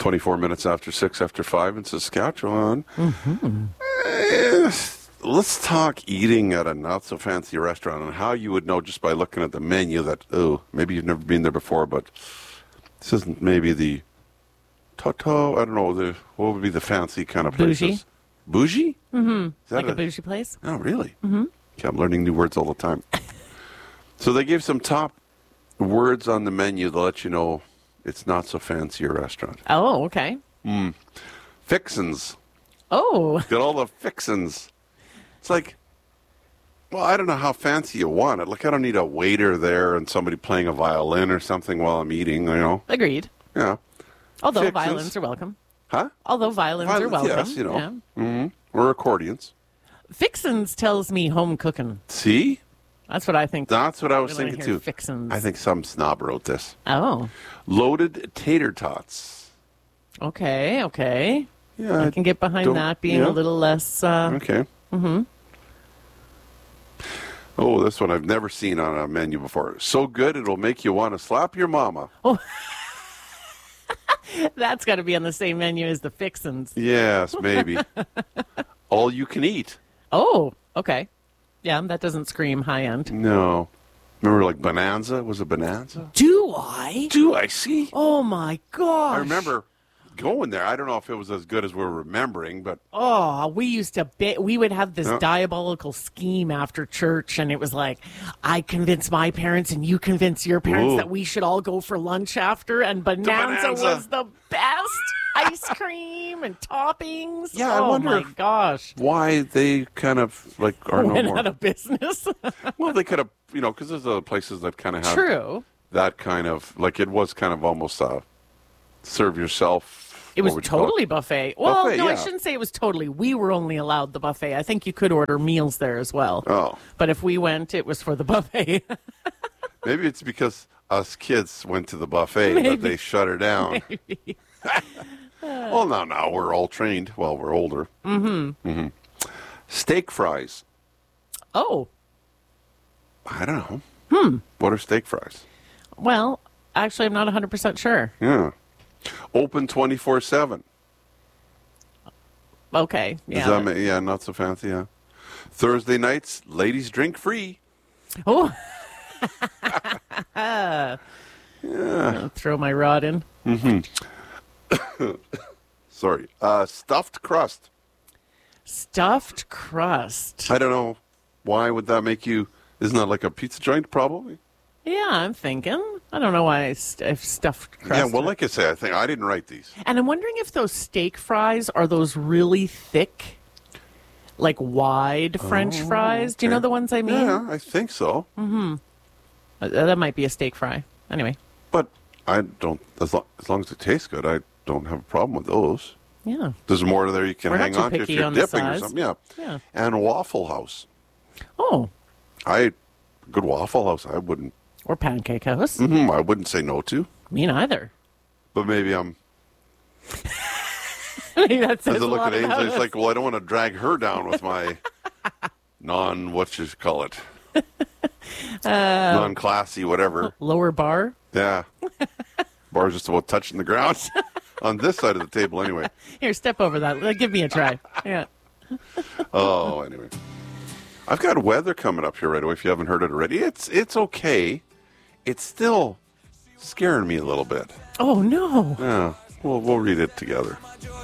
24 minutes after 6 after 5 in Saskatchewan. Let's talk eating at a not-so-fancy restaurant and how you would know just by looking at the menu that, maybe you've never been there before, but this isn't maybe the Toto, I don't know, what would be the fancy kind of places? Bougie. Bougie? Mm-hmm. Like a bougie place? Oh, really? Mm-hmm. Okay, I'm learning new words all the time. So they gave some top words on the menu to let you know it's not so fancy a restaurant. Oh, okay. Fixins. Oh. Got all the fixins. It's like, well, I don't know how fancy you want it. Like, I don't need a waiter there and somebody playing a violin or something while I'm eating, Agreed. Yeah. Although Fixins. violins are welcome. Huh? Although violins are welcome. Yes, Yeah. Mm-hmm. Or accordions. Fixins tells me home cooking. See? That's what I think. That's what I was when I thinking hear too. Fixins. I think some snob wrote this. Oh. Loaded tater tots. Okay. Yeah, I can get behind that being a little less... Okay. Mm-hmm. Oh, this one I've never seen on a menu before. So good it'll make you want to slap your mama. Oh. That's got to be on the same menu as the Fixins. Yes, maybe. All you can eat. Oh, okay. Yeah, that doesn't scream high end. No. Remember, like, Bonanza? Was it Bonanza? Do I? Do I see? Oh, my gosh. I remember going there. I don't know if it was as good as we're remembering, but... Oh, we used to... we would have this diabolical scheme after church, and it was like, I convince my parents and you convince your parents that we should all go for lunch after, and Bonanza was the best. Ice cream and toppings. Yeah, I wonder my gosh. why they kind of, like, are no Went more. out of business. Well, they could have, because there's other places that kind of have... True. That kind of, like, it was kind of almost serve yourself. It was totally buffet. Well, buffet, no, yeah. I shouldn't say it was totally. We were only allowed the buffet. I think you could order meals there as well. Oh. But if we went, it was for the buffet. Maybe it's because us kids went to the buffet that they shut her down. Maybe. Well, now we're all trained. Well, we're older. Mm-hmm. Steak fries. Oh. I don't know. What are steak fries? Well, actually, I'm not 100% sure. Yeah. Open 24/7. Okay. Yeah. Does that make, not so fancy, yeah. Thursday nights, ladies drink free. Oh. Yeah. I'll throw my rod in. Sorry. Stuffed crust. Stuffed crust. I don't know. Why would that make you... Isn't that like a pizza joint, probably? Yeah, I'm thinking. I don't know why I've stuffed crust. Yeah, well, like I say, I didn't write these. And I'm wondering if those steak fries are those really thick, like wide French fries. Do you know the ones I mean? Yeah, I think so. That might be a steak fry. Anyway. But I don't... As long as it tastes good, I don't have a problem with those. Yeah. There's more there you can We're not hang too on to if picky you're on the dipping or size. something. Yeah. Yeah. And Waffle House. Oh. Good Waffle House, I wouldn't... Or Pancake House. I wouldn't say no to. Me neither. But maybe I'm... Maybe that says As I a look lot at Ainsley, about it's us. like, well, I don't want to drag her down with my non-classy, whatever. Lower bar. Yeah. Bar's just about touching the ground on this side of the table anyway. Here, step over that. Give me a try. Yeah. Oh, anyway. I've got weather coming up here right away if you haven't heard it already. It's okay. It's still scaring me a little bit. Oh, no. Yeah. We'll read it together.